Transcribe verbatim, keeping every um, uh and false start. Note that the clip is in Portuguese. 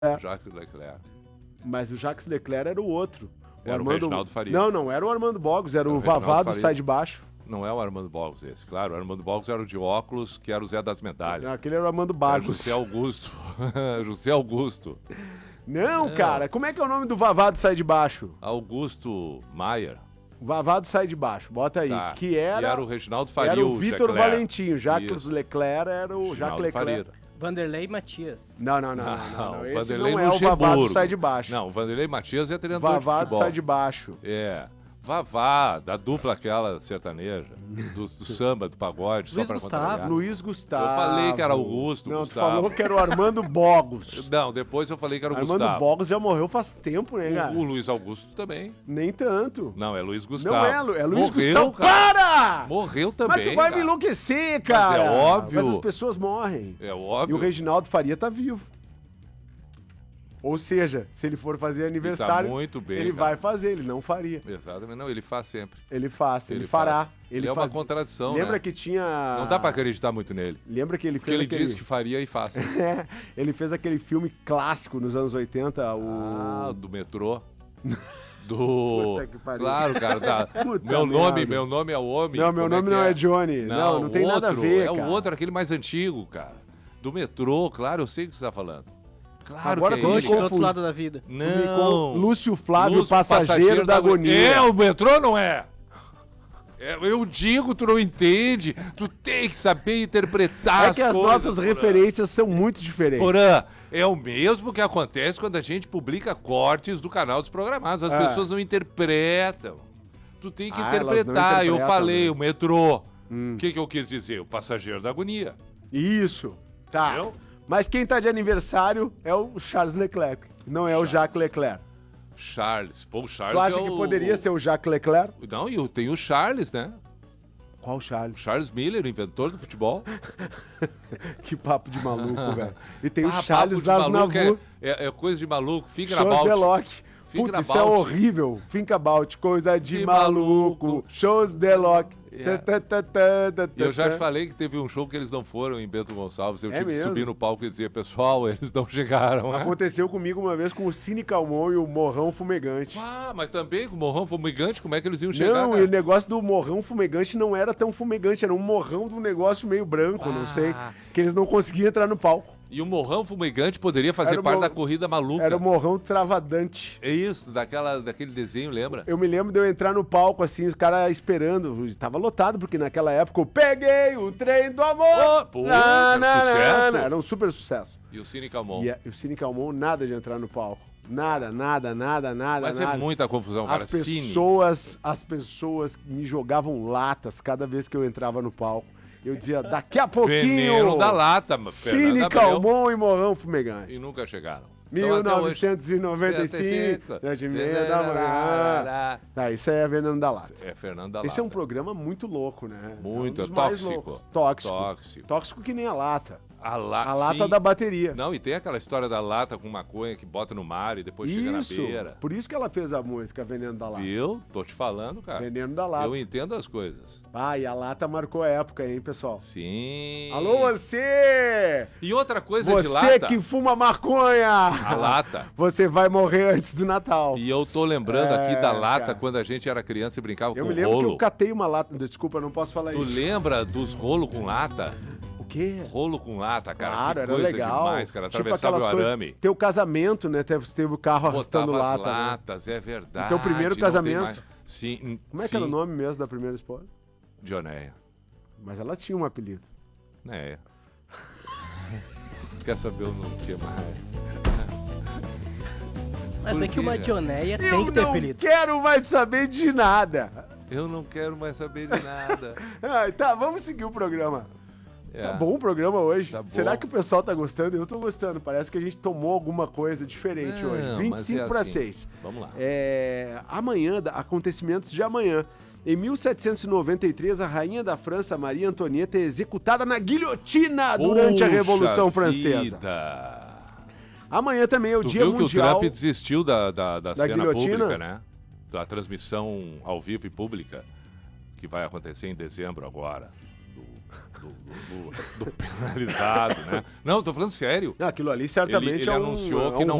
Jacques Leclerc. Mas o Jacques Leclerc era o outro. O Era Armando... o Reginaldo Faria. Não, não, era o Armando Bogos, era, Era o o Reginaldo Vavá do Faria. Sai de Baixo. Não é o Armando Bogos esse, claro. O Armando Bogos era o de óculos, que era o Zé das Medalhas. Não, aquele era o Armando Era Bagos. José Augusto. José Augusto. Não, Não. cara, como é que é o nome do Vavá do Sai de Baixo? Augusto Maier. Vavá do Sai de Baixo, bota aí. Tá. Que era, E era o Reginaldo Faria. era o Vitor Leclerc. Valentim. Jacques Isso. Leclerc era o Reginaldo Jacques Leclerc. Faria. Vanderlei Matias. Não, não, não, não, não, Não, não. o Esse Vanderlei não é o Vavá do Luxemburgo. Sai de Baixo. Não, o Vanderlei Matias é treinador de Vavá do futebol. Sai de Baixo. É. Vavá, da dupla aquela sertaneja, do, do samba, do pagode, Luiz só pra Gustavo, contrariar. Luiz Gustavo. Eu falei que era Augusto Não, Gustavo. tu falou que era o Armando Bogos. Não, depois eu falei que era o Armando Gustavo. Bogos já morreu faz tempo, né, cara? O, o Luiz Augusto também. Nem tanto. Não, é Luiz Gustavo. Não é, Lu- é Luiz Morreu, Gustavo. cara. Para! Morreu também. Mas tu vai cara. me enlouquecer, cara. é óbvio. Mas as pessoas morrem. É E óbvio. o Reginaldo Faria tá vivo. Ou seja, se ele for fazer aniversário, tá muito bem, ele cara. vai fazer, ele não faria. Exatamente. Não, ele faz sempre. Ele faz, ele, Ele fará. faz. Ele, Ele é uma faz- contradição, Lembra né? que tinha... Não dá pra acreditar muito nele. Lembra que ele Porque fez ele aquele... diz que faria e faz. É, ele fez aquele filme clássico nos anos oitenta, o... Ah, do metrô. Do. Puta que pariu. Claro, cara. Tá. Puta Meu nome, merda. meu nome é o homem. Não, meu Como nome que não é Johnny. Não, não tem nada a outro, ver, É cara. o outro, aquele mais antigo, cara. Do metrô, claro, eu sei o que você tá falando. Claro Agora que tu é me ele. Hoje, do confunde. outro lado da vida. Não. Lúcio Flávio, Lúcio, passageiro, da agonia. É, o metrô não é. É, eu digo, tu não entende. Tu tem que saber interpretar É que as coisas, nossas Porã. referências são muito diferentes. Porã, é o mesmo que acontece quando a gente publica cortes do canal dos programados. As É. pessoas não interpretam. Tu tem que Ah, elas não interpretar. Eu interpretam, falei, né? o metrô. O Hum. que, que eu quis dizer? O passageiro da agonia. Isso. Tá. Entendeu? Mas quem tá de aniversário é o Charles Leclerc, não é o Charles. Jacques Leclerc. Charles. Pô, o Charles Tu acha é que o- poderia ser o Jacques Leclerc? Não, e o- tem o Charles, né? Qual O Charles? Charles Miller, inventor do futebol. Que papo de maluco, velho. E tem o Ah, Charles papo de maluco Aznavour, é, é, é coisa de maluco. Fica na Shows balde. de Lock. Think Puta, isso é about. horrível. Think about, coisa de Que maluco. maluco. Shows de Lock. É. Tã, tã, tã, tã, E eu já tã. te falei que teve um show que eles não foram em Bento Gonçalves. Eu É tive que mesmo? subir no palco e dizer, pessoal, eles não chegaram, né? Aconteceu comigo uma vez com o Cine Calmon e o Morrão Fumegante. Ah, mas também com o Morrão Fumegante, como é que eles iam chegar, Não, cara? e o negócio do morrão fumegante não era tão fumegante, era um morrão de um negócio meio branco, não Ah. sei, que eles não conseguiam entrar no palco. E o Morrão Fumegante poderia fazer Era o parte Mor- da corrida maluca. Era o morrão travadante. É isso, daquela, daquele desenho, lembra? Eu me lembro de eu entrar no palco, assim, os caras esperando, tava lotado, porque naquela época eu peguei o trem do amor! Oh, pô, era sucesso. Era um super sucesso. E o Cine Calmon. E, a- e o Cine Calmon, nada de entrar no palco. Nada, nada, nada, nada, Mas nada. é muita confusão, cara. As Cine. pessoas, as pessoas me jogavam latas cada vez que eu entrava no palco. Eu dizia, daqui a pouquinho... Veneno da lata, mano. Cine Fernanda Calmon e Morrão Fumegante. E nunca chegaram. mil Então, até novecentos e noventa e cinco, sete e meia da manhã. Tá, isso aí é Veneno da Lata. É Fernando da Lata. Esse é um programa muito louco, né? Muito, é um dos é mais tóxico. loucos. Tóxico. Tóxico. Tóxico que nem a lata. A, la... A lata sim. da bateria. Não, e tem aquela história da lata com maconha que bota no mar e depois chega na Isso. beira. Por isso que ela fez a música Veneno da Lata. Viu? Tô te falando, cara. Veneno da Lata. Eu entendo as coisas. Ah, e a lata marcou a época, hein, pessoal? Sim. Alô, você! E outra coisa de Você lata. que fuma maconha! A lata. Você vai morrer antes do Natal. E eu tô lembrando É, aqui da lata cara. quando a gente era criança e brincava Eu com me lembro que rolo. eu catei uma lata. Desculpa, eu não posso falar Tu isso. lembra dos rolos com lata? O quê? Rolo com lata, cara. Claro, que era coisa legal. demais, cara. Tipo Atravessava aquelas o coisas- arame. Teu casamento, né? Teve, teve o carro arrastando Botava lata. as né? latas, é verdade. Teu primeiro não tem casamento? mais- Sim. Como é que sim. era o nome mesmo da primeira esposa? Dionéia. Mas ela tinha um apelido. É. Quer saber o nome que mais? Mas Por é que quê, uma cara? Dionéia tem Eu que ter não apelido. quero mais saber de nada. Eu não quero mais saber de nada. Ah, tá, vamos seguir o programa. É. Tá bom o programa hoje? Tá bom. Será que o pessoal tá gostando? Eu tô gostando. Parece que a gente tomou alguma coisa diferente Não, hoje. mas vinte e cinco é para assim. seis. Vamos lá. É, amanhã, da- acontecimentos de amanhã. Em mil setecentos e noventa e três, a rainha da França, Maria Antonieta, é executada na guilhotina durante a Puxa Revolução Francesa. vida. Amanhã também é o Tu Dia viu que Mundial... o Trump desistiu da, da, da, Da cena guilhotina? pública, né? Da transmissão ao vivo e pública, que vai acontecer em dezembro agora. Do- do, do- do- do penalizado, né? Não, tô falando sério. Não, aquilo ali certamente Ele, ele é um, anunciou é que um não